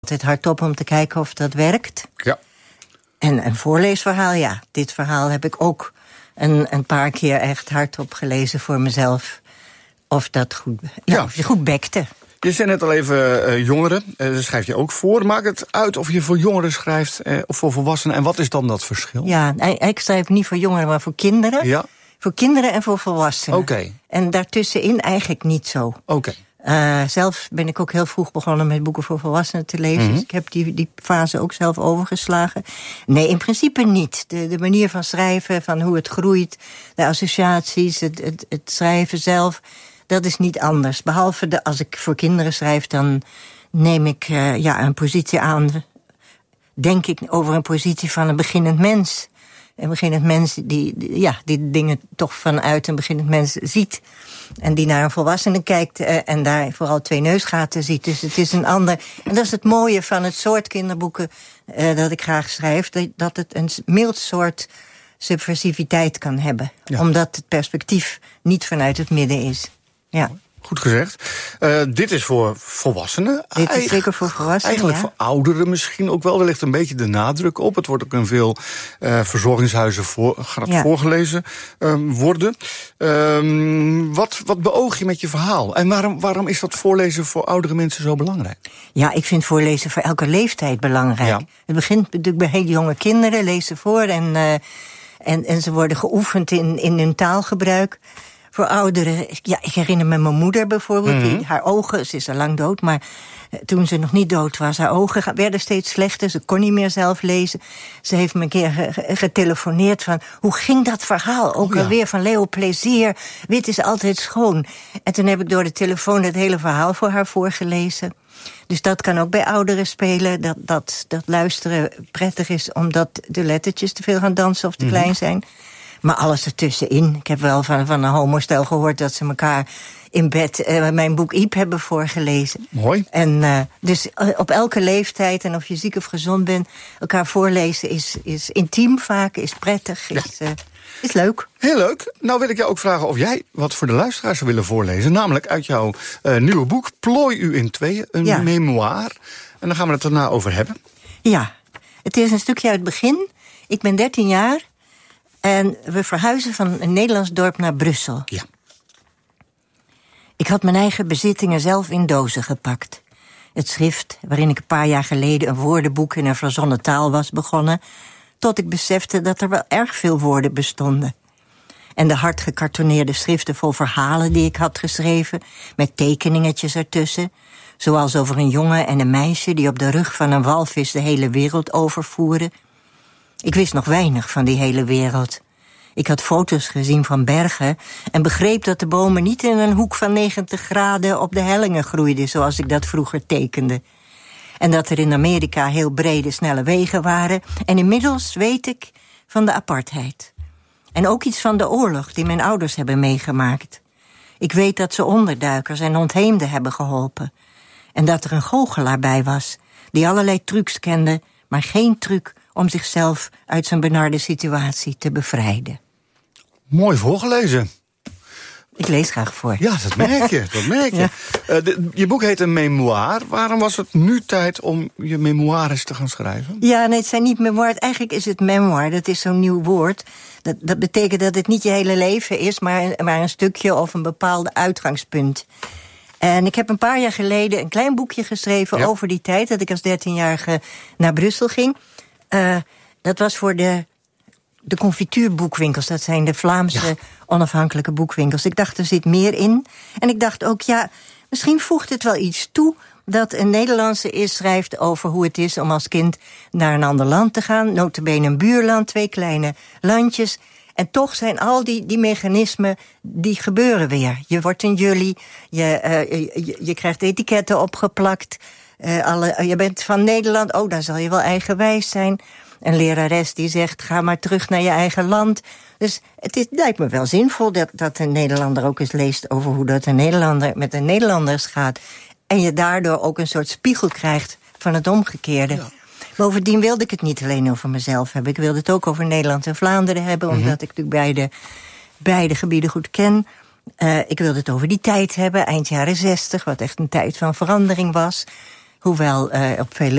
altijd hardop om te kijken of dat werkt. Ja. En een voorleesverhaal, ja. Dit verhaal heb ik ook een paar keer echt hardop gelezen voor mezelf. Of dat goed bekte. Je zei net al even jongeren, schrijf je ook voor. Maakt het uit of je voor jongeren schrijft of voor volwassenen? En wat is dan dat verschil? Ja, ik schrijf niet voor jongeren, maar voor kinderen. Ja. Voor kinderen en voor volwassenen. Oké. En daartussenin eigenlijk niet zo. Oké. Zelf ben ik ook heel vroeg begonnen met boeken voor volwassenen te lezen. Mm-hmm. Dus ik heb die fase ook zelf overgeslagen. Nee, in principe niet. De manier van schrijven, van hoe het groeit, de associaties, het schrijven zelf, dat is niet anders. Behalve als ik voor kinderen schrijf, dan neem ik een positie aan. Denk ik over een positie van een beginnend mens. Een beginnend mens die dingen toch vanuit een beginnend mens ziet. En die naar een volwassene kijkt en daar vooral 2 neusgaten ziet. Dus het is een ander. En dat is het mooie van het soort kinderboeken dat ik graag schrijf. Dat het een mild soort subversiviteit kan hebben. Ja. Omdat het perspectief niet vanuit het midden is. Ja. Goed gezegd. Dit is voor volwassenen. Dit is zeker voor volwassenen, eigenlijk voor ouderen misschien ook wel. Er ligt een beetje de nadruk op. Het wordt ook in veel verzorgingshuizen voorgelezen worden. Wat beoog je met je verhaal? En waarom is dat voorlezen voor oudere mensen zo belangrijk? Ja, ik vind voorlezen voor elke leeftijd belangrijk. Ja. Het begint natuurlijk bij hele jonge kinderen, lezen voor en ze worden geoefend in hun taalgebruik. Voor ouderen, ik herinner me mijn moeder bijvoorbeeld. Haar ogen, ze is al lang dood, maar toen ze nog niet dood was, haar ogen werden steeds slechter. Ze kon niet meer zelf lezen. Ze heeft me een keer getelefoneerd van, hoe ging dat verhaal? Ook alweer van Leo Plezier, wit is altijd schoon. En toen heb ik door de telefoon het hele verhaal voor haar voorgelezen. Dus dat kan ook bij ouderen spelen, dat luisteren prettig is, omdat de lettertjes te veel gaan dansen of te klein zijn. Maar alles ertussenin. Ik heb wel van een homostel gehoord dat ze elkaar in bed mijn boek Iep hebben voorgelezen. Mooi. En dus op elke leeftijd, en of je ziek of gezond bent, elkaar voorlezen is intiem vaak, is prettig, is leuk. Heel leuk. Nou wil ik jou ook vragen of jij wat voor de luisteraars zou willen voorlezen. Namelijk uit jouw nieuwe boek, Plooi u in tweeën, een memoir. En dan gaan we het daarna over hebben. Ja, het is een stukje uit het begin. Ik ben 13 jaar. En we verhuizen van een Nederlands dorp naar Brussel. Ja. Ik had mijn eigen bezittingen zelf in dozen gepakt. Het schrift, waarin ik een paar jaar geleden een woordenboek in een verzonnen taal was begonnen, tot ik besefte dat er wel erg veel woorden bestonden. En de hard gekartoneerde schriften vol verhalen die ik had geschreven, met tekeningetjes ertussen, zoals over een jongen en een meisje die op de rug van een walvis de hele wereld overvoeren. Ik wist nog weinig van die hele wereld. Ik had foto's gezien van bergen en begreep dat de bomen niet in een hoek van 90 graden op de hellingen groeiden, zoals ik dat vroeger tekende. En dat er in Amerika heel brede, snelle wegen waren. En inmiddels weet ik van de apartheid. En ook iets van de oorlog die mijn ouders hebben meegemaakt. Ik weet dat ze onderduikers en ontheemden hebben geholpen. En dat er een goochelaar bij was, die allerlei trucs kende, maar geen truc om zichzelf uit zijn benarde situatie te bevrijden. Mooi voorgelezen. Ik lees graag voor. Ja, dat merk je. Dat merk je. Ja. Je boek heet een memoir. Waarom was het nu tijd om je memoires te gaan schrijven? Ja, nee, het zijn niet memoires. Eigenlijk is het memoir, dat is zo'n nieuw woord. Dat betekent dat het niet je hele leven is, maar een stukje of een bepaald uitgangspunt. En ik heb een paar jaar geleden een klein boekje geschreven over die tijd, dat ik als 13-jarige naar Brussel ging. Dat was voor de confituurboekwinkels. Dat zijn de Vlaamse onafhankelijke boekwinkels. Ik dacht, er zit meer in. En ik dacht ook, misschien voegt het wel iets toe dat een Nederlandse schrijft over hoe het is om als kind naar een ander land te gaan. Nota bene een buurland, 2 kleine landjes. En toch zijn al die mechanismen, die gebeuren weer. Je wordt een jullie, je krijgt etiketten opgeplakt. Je bent van Nederland, dan zal je wel eigenwijs zijn. Een lerares die zegt, ga maar terug naar je eigen land. Dus het lijkt me wel zinvol dat een Nederlander ook eens leest over hoe dat een Nederlander met een Nederlanders gaat. En je daardoor ook een soort spiegel krijgt van het omgekeerde. Ja. Bovendien wilde ik het niet alleen over mezelf hebben. Ik wilde het ook over Nederland en Vlaanderen hebben, omdat ik natuurlijk beide gebieden goed ken. Ik wilde het over die tijd hebben, eind jaren 60, wat echt een tijd van verandering was. Hoewel op vele